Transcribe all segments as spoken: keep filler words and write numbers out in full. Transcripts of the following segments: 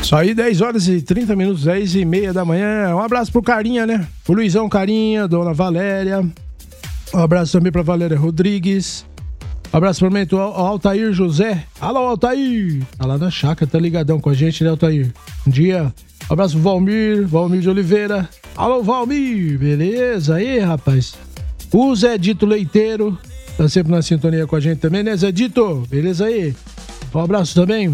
Isso aí, dez horas e trinta minutos, dez e meia da manhã. Um abraço pro Carinha, né? O Luizão Carinha, Dona Valéria. Um abraço também pra Valéria Rodrigues. Um abraço também pro Altair José. Alô, Altair! Tá lá na chácara, tá ligadão com a gente, né, Altair? Um dia. Um abraço pro Valmir, Valmir de Oliveira. Alô, Valmir! Beleza aí, rapaz? O Zé Dito Leiteiro. Tá sempre na sintonia com a gente também, né, Zé Dito? Beleza aí? Um abraço também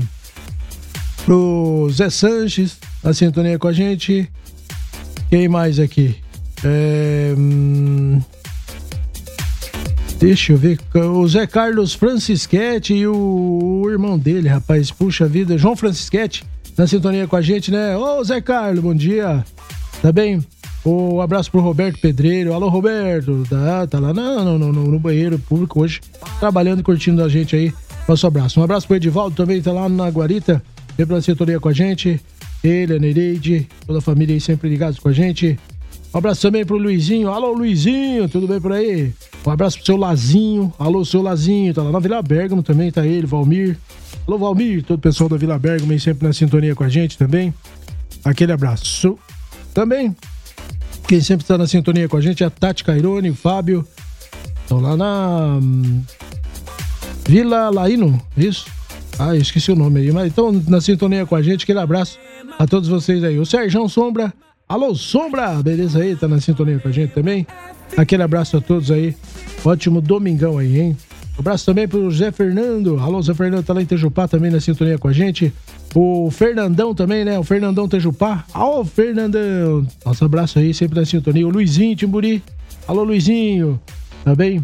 pro Zé Sanches, na sintonia com a gente. Quem mais aqui? É... Hum... Deixa eu ver. O Zé Carlos Francischetti e o... o irmão dele, rapaz. Puxa vida. João Francischetti, na sintonia com a gente, né? Ô, Zé Carlos, bom dia. Tá bem? Um abraço pro Roberto Pedreiro. Alô, Roberto. Tá, tá lá no, no, no, no banheiro público hoje, trabalhando e curtindo a gente aí. Nosso abraço. Um abraço pro Edivaldo também, tá lá na Guarita, sempre na sintonia com a gente. Ele, a Nereide, toda a família aí sempre ligados com a gente. Um abraço também pro Luizinho. Alô, Luizinho, tudo bem por aí? Um abraço pro seu Lazinho. Alô, seu Lazinho, tá lá na Vila Bergamo também, tá ele, Valmir. Alô, Valmir, todo o pessoal da Vila Bergamo aí sempre na sintonia com a gente também. Aquele abraço. Também, quem sempre está na sintonia com a gente é a Tati Cairone, o Fábio. Estão lá na hum, Vila Laíno, isso? Ah, eu esqueci o nome aí, mas estão na sintonia com a gente. Aquele abraço a todos vocês aí. O Serjão Sombra. Alô, Sombra! Beleza aí? Tá na sintonia com a gente também. Aquele abraço a todos aí. Ótimo domingão aí, hein? Um abraço também pro Zé Fernando. Alô, Zé Fernando tá lá em Tejupá também na sintonia com a gente. O Fernandão também, né? O Fernandão Tejupá. Alô, Fernandão! Nosso abraço aí, sempre na sintonia. O Luizinho Timburi. Alô, Luizinho. Tá bem?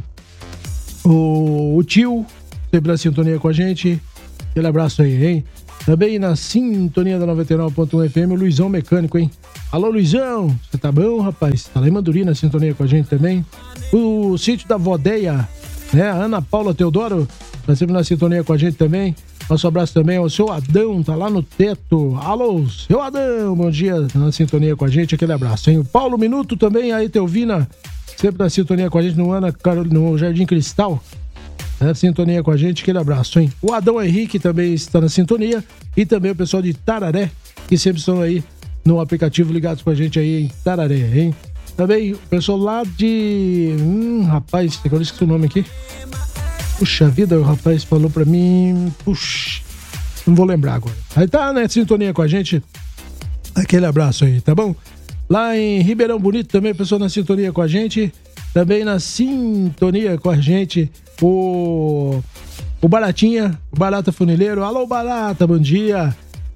O, o tio, sempre na sintonia com a gente. Aquele abraço aí, hein? Também na sintonia da noventa e nove ponto um F M, o Luizão Mecânico, hein? Alô, Luizão! Você tá bom, rapaz? Tá lá em Manduri na sintonia com a gente também. O sítio da Vodeia, né? A Ana Paula Teodoro, tá sempre na sintonia com a gente também. Nosso abraço também ao seu Adão, tá lá no teto. Alô, seu Adão, bom dia, tá na sintonia com a gente. Aquele abraço, hein? O Paulo Minuto também, aí, Teovina, sempre na sintonia com a gente no, Ana, no Jardim Cristal. Na sintonia com a gente, aquele abraço, hein? O Adão Henrique também está na sintonia. E também o pessoal de Tararé, que sempre estão aí no aplicativo ligados com a gente aí em Tararé, hein? Também o pessoal lá de... Hum, rapaz, agora esqueci o nome aqui. Puxa vida, o rapaz falou pra mim... Puxa, não vou lembrar agora. Aí tá, né? Sintonia com a gente. Aquele abraço aí, tá bom? Lá em Ribeirão Bonito também, o pessoal na sintonia com a gente. Também na sintonia com a gente, o, o Baratinha, o Barata Funileiro. Alô, Barata, bom dia.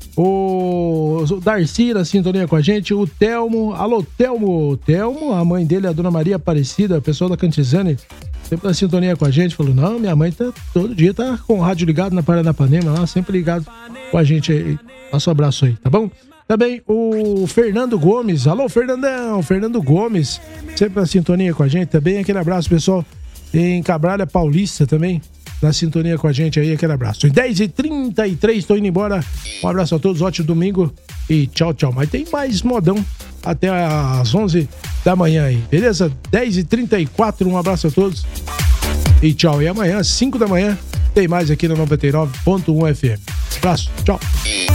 O, o Darcy na sintonia com a gente. O Telmo, alô, Telmo. Telmo, a mãe dele, a Dona Maria Aparecida, o pessoal da Cantizane, sempre na sintonia com a gente. Falou, não, minha mãe tá todo dia, tá com o rádio ligado na Paranapanema, lá, sempre ligado com a gente aí. Nosso abraço aí, tá bom? Também o Fernando Gomes. Alô, Fernandão. Fernando Gomes, sempre na sintonia com a gente também. Aquele abraço, pessoal, em Cabralha Paulista também, na sintonia com a gente aí. Aquele abraço. Em dez e trinta e três, tô indo embora. Um abraço a todos, ótimo domingo e tchau, tchau. Mas tem mais modão até às onze da manhã aí, beleza? dez e trinta e quatro, um abraço a todos e tchau. E amanhã, às cinco da manhã, tem mais aqui na noventa e nove ponto um F M. Abraço, tchau.